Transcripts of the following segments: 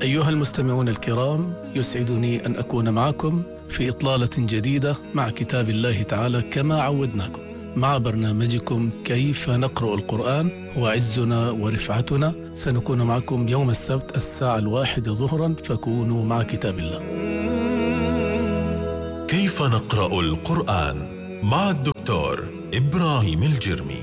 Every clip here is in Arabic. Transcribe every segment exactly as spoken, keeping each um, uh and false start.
أيها المستمعون الكرام، يسعدني أن أكون معكم في إطلالة جديدة مع كتاب الله تعالى كما عودناكم، مع برنامجكم كيف نقرأ القرآن هو عزنا ورفعتنا. سنكون معكم يوم السبت الساعة الواحدة ظهرا، فكونوا مع كتاب الله. كيف نقرأ القرآن مع الدكتور إبراهيم الجرمي.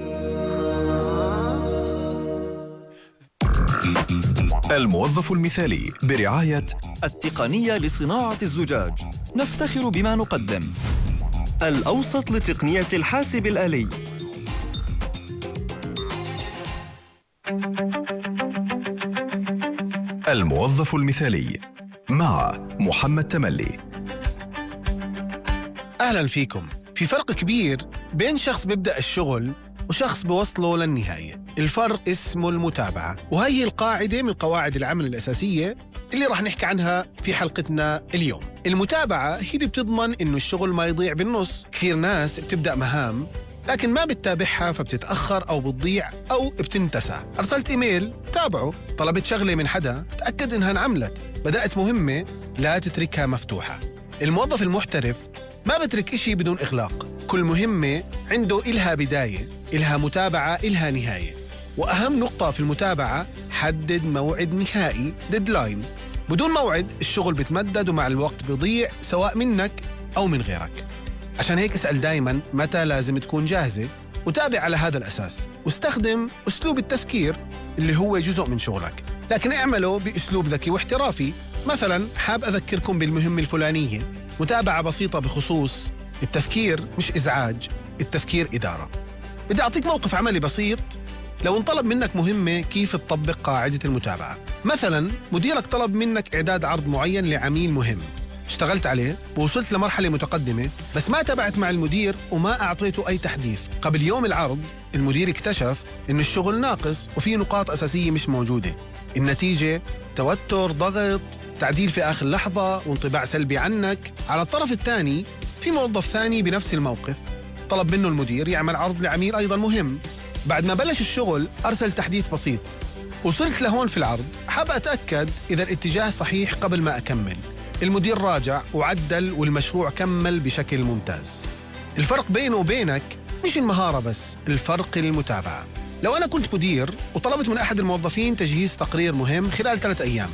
الموظف المثالي برعاية التقنية لصناعة الزجاج، نفتخر بما نقدم. الأوسط لتقنية الحاسب الآلي. الموظف المثالي مع محمد تملي. أهلا فيكم. في فرق كبير بين شخص بيبدأ الشغل وشخص بوصله للنهاية. الفرق اسمه المتابعة، وهي القاعدة من قواعد العمل الأساسية اللي راح نحكي عنها في حلقتنا اليوم. المتابعة هي اللي بتضمن إنه الشغل ما يضيع بالنص. كثير ناس بتبدأ مهام لكن ما بتتابعها، فبتتأخر أو بتضيع أو بتنتسى. أرسلت إيميل، تابعه. طلبت شغلة من حدا، تأكد إنها انعملت. بدأت مهمة، لا تتركها مفتوحة. الموظف المحترف ما بترك إشي بدون إغلاق. كل مهمة عنده إلها بداية، إلها متابعة، إلها نهاية. وأهم نقطة في المتابعة، حدد موعد نهائي، ديدلاين. بدون موعد الشغل بتمدد ومع الوقت بيضيع، سواء منك أو من غيرك. عشان هيك اسأل دايماً متى لازم تكون جاهزة، وتابع على هذا الأساس. واستخدم أسلوب التذكير اللي هو جزء من شغلك، لكن اعمله بأسلوب ذكي واحترافي. مثلاً حاب أذكركم بالمهمة الفلانية، متابعة بسيطة بخصوص التفكير، مش إزعاج. التفكير إدارة. بدي أعطيك موقف عملي بسيط. لو انطلب منك مهمة كيف تطبق قاعدة المتابعة. مثلاً مديرك طلب منك إعداد عرض معين لعميل مهم، اشتغلت عليه ووصلت لمرحلة متقدمة، بس ما تابعت مع المدير وما أعطيته أي تحديث. قبل يوم العرض المدير اكتشف إن الشغل ناقص وفي نقاط أساسية مش موجودة. النتيجة توتر، ضغط، تعديل في آخر لحظة، وانطباع سلبي عنك. على الطرف الثاني في موظف ثاني بنفس الموقف، طلب منه المدير يعمل عرض لعميل أيضا مهم. بعد ما بلش الشغل أرسل تحديث بسيط. وصلت لهون في العرض، حاب أتأكد إذا الاتجاه صحيح قبل ما أكمل. المدير راجع وعدل والمشروع كمل بشكل ممتاز. الفرق بينه وبينك مش المهارة بس، الفرق المتابعة. لو أنا كنت مدير وطلبت من أحد الموظفين تجهيز تقرير مهم خلال ثلاثة أيام،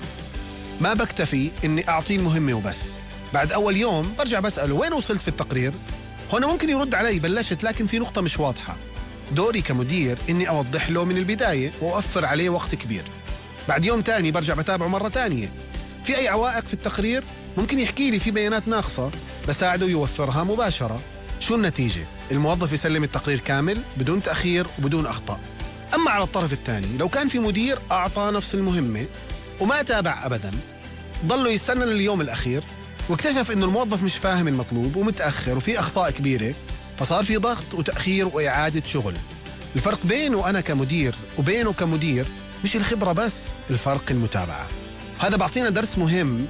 ما بكتفي إني أعطيه المهمة وبس. بعد أول يوم برجع بسأله وين وصلت في التقرير. هنا ممكن يرد علي بلشت، لكن في نقطة مش واضحة. دوري كمدير إني أوضح له من البداية وأوفر عليه وقت كبير. بعد يوم تاني برجع بتابعه مرة تانية. في أي عوائق في التقرير ممكن يحكي لي، في بيانات ناقصة، بساعده يوفرها مباشرة. شو النتيجة؟ الموظف يسلم التقرير كامل بدون تأخير وبدون أخطاء. أما على الطرف الثاني، لو كان في مدير أعطى نفس المهمة وما تابع أبداً، ضلوا يستنى لليوم الأخير، واكتشف إنه الموظف مش فاهم المطلوب ومتأخر وفي أخطاء كبيرة، فصار في ضغط وتأخير وإعادة شغل. الفرق بينه أنا كمدير وبينه كمدير مش الخبرة بس، الفرق المتابعة. هذا بعطينا درس مهم.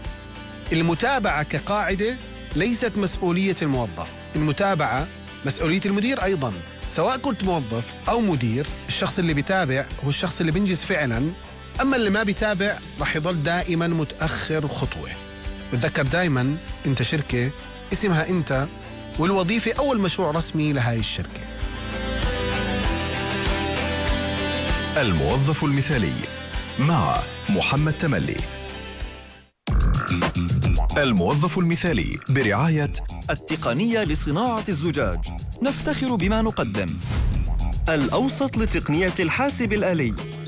المتابعة كقاعدة ليست مسؤولية الموظف، المتابعة مسؤولية المدير أيضاً. سواء كنت موظف أو مدير، الشخص اللي بيتابع هو الشخص اللي بينجز فعلاً، أما اللي ما بيتابع رح يضل دائماً متأخر خطوة. بتذكر دائماً أنت شركة اسمها أنت، والوظيفة أول مشروع رسمي لهاي الشركة. الموظف المثالي مع محمد تملي. الموظف المثالي برعاية التقنية لصناعة الزجاج، نفتخر بما نقدم. الأوسط لتقنية الحاسب الآلي.